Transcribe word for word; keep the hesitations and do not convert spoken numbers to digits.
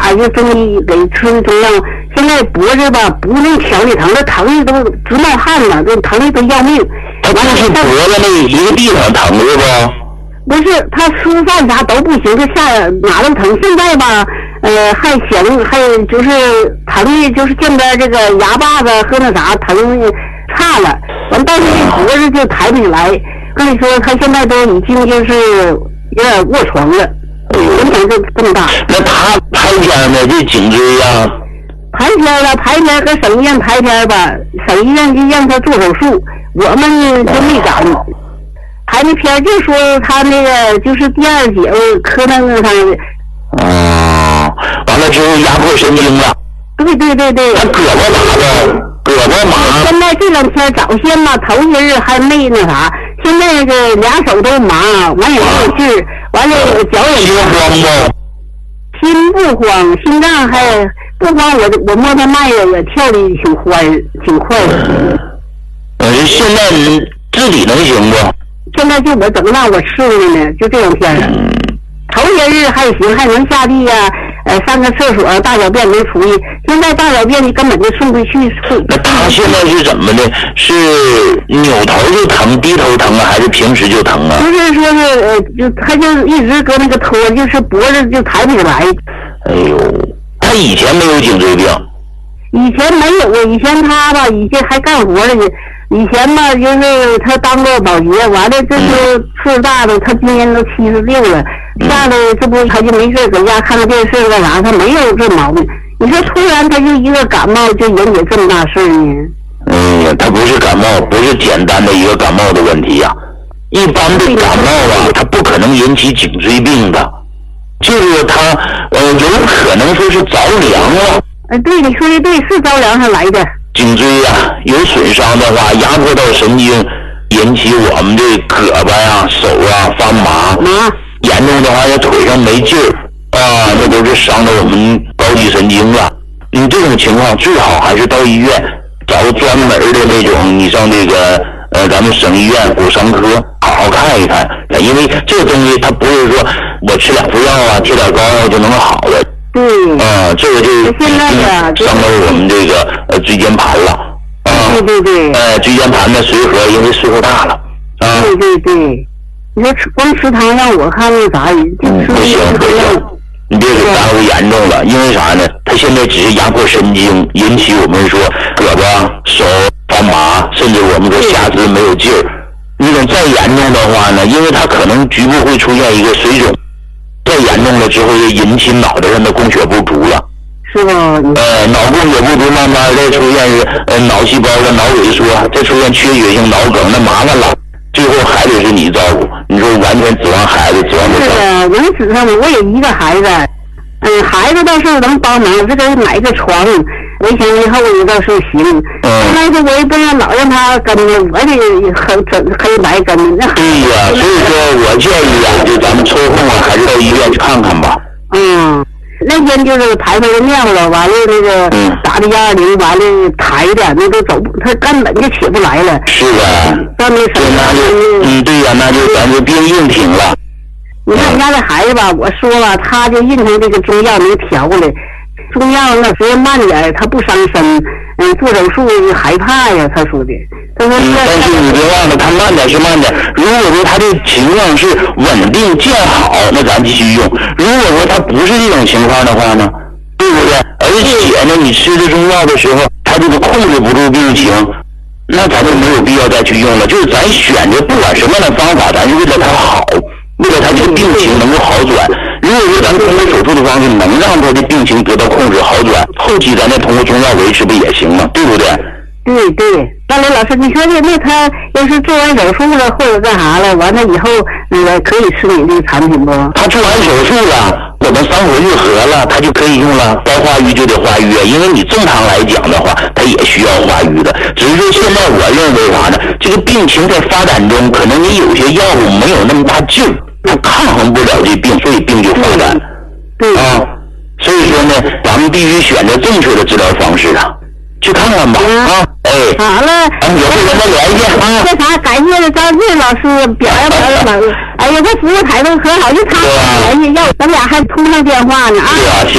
还是中医给吃的中药，现在脖子吧不能调理疼，那疼的都直冒汗了，这疼的都要命。 他就是脖子那一个地方疼是不？ 不是，他吃饭啥都不行，他下哪都疼。现在吧，呃，还行，还有就是疼的，就是见边这个牙把子和那啥疼差了，完到时候脖子就抬不起来。跟你说，他现在都已经就是有点卧床了，影响就这么大。 那他排片呢？这颈椎呀？ 排片了，排片搁省医院排片吧，省医院就让他做手术，我们就没敢。排那片就说他那个就是第二节可能上。 哦，完了之后压迫神经了。 对对对对。 他胳膊麻了，胳膊麻。 现在这两天早先嘛，头些日还没那啥，现在那个俩手都麻，完也没有劲儿，完了脚也心慌不？ 心不慌，心脏还不慌，我我摸他脉也也跳的挺快，挺快的。 呃，现在你自己能行不？ 现在就我怎么让我伺候的呢？就这两天了。嗯、头些日还行，还能下地呀、啊，呃，上个厕所，大小便没出去。现在大小便你根本就顺不去。 那他现在是怎么的？是扭头就疼，低头疼啊，还是平时就疼啊？ 不是说是呃，就他就一直搁那个托，就是脖子就抬不起来。 哎呦，他以前没有颈椎病。 以前没有啊，以前他吧，以前还干活呢。以前吧，就是他当过保洁，完了这是岁数大了，他今年都七十六了，下来这不他就没事搁家看个电视干啥，他没有这毛病。你说突然他就一个感冒就引起这么大事呢？ 哎呀，他不是感冒，不是简单的一个感冒的问题呀、啊。一般的感冒啊，他不可能引起颈椎病的，就是他呃有可能说是着凉了。 哎，对，你说的对，是着凉上来的。 颈椎呀、啊、有损伤的话，压迫到神经，引起我们的胳膊呀、手啊发麻， 麻严重的话，在腿上没劲儿啊，那都是伤到我们高级神经了。你这种情况最好还是到医院找个专门的那种，你上这个呃咱们省医院骨伤科好好看一看，因为这个东西它不是说我吃两副药啊，贴点膏药就能好的。 对， 啊，这个就现在呀， 伤到我们这个呃椎间盘了。啊， 对对对。 呃，椎间盘的髓核因为岁数大了。啊。 对对对，你说吃光吃汤让我看那啥， 嗯，不行不行，你别给耽误严重了，因为啥呢？他现在只是压迫神经，引起我们说胳膊、手发麻，甚至我们说下肢没有劲儿。你等再严重的话呢，因为他可能局部会出现一个水肿。再严重了之后，就引起脑袋上的供血不足了， 是吧？ 呃，脑供血不足，慢慢再出现是呃脑细胞的脑萎缩，再出现缺血性脑梗，那麻烦了。最后还得是你照顾，你说完全指望孩子，指望不上。 是的，能指上我也一个孩子，嗯，孩子倒是能帮忙，这个买个床，围墙以后也倒是行。嗯。但是我也不能老让他跟着，我得很整黑白跟着。 对呀，所以说我建议啊，就咱们抽空啊，还是到医院去看看吧。 嗯，那天就是排排的尿了，完了那个打的幺二零，完了抬的，那都走，他根本就起不来了。 是的。 那那什么？ 那就嗯，对呀，那就咱就病硬挺了。 你看人家这孩子吧，我说了，他就认成这个中药能调过来，中药那时间慢点，他不伤身。嗯，做手术害怕呀，他说的。他说、 嗯，但是你别忘了，他慢点是慢点。如果说他这情况是稳定见好，那咱继续用；如果说他不是这种情况的话呢，对不对？而且呢，你吃这中药的时候，他这个控制不住病情，那咱就没有必要再去用了。就是咱选择不管什么样的方法，咱是为了他好，为了他这个病情能够好转。如果说咱们通过手术的方式能让他的病情得到控制好转，后期咱再通过中药维持不也行吗？对不对？ 对对，那刘老师，你说的那他要是做完手术了或者干啥了，完了以后那个可以吃你这个产品不？ 他做完手术了，我们伤口愈合了，他就可以用了。该化瘀就得化瘀，因为你正常来讲的话，他也需要化瘀的。只是说现在我认为啥呢？这个病情在发展中，可能你有些药物没有那么大劲儿，它抗衡不了这病，所以病就发展。 对啊，所以说呢，咱们必须选择正确的治疗方式啊。去看看吧，啊，哎， 好了， 有空跟他联系啊。 那啥，感谢张志老师表扬表扬我，哎呀，这服务态度可好，一看联系，要咱俩还通上电话呢啊。